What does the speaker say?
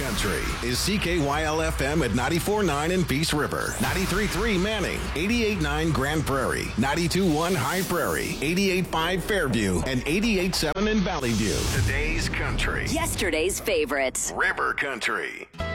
Country is CKYL-FM at 94.9 in Peace River, 93.3 Manning, 88.9 Grand Prairie, 92.1 High Prairie, 88.5 Fairview, and 88.7 in Valley View. Today's country. Yesterday's favorites. River Country.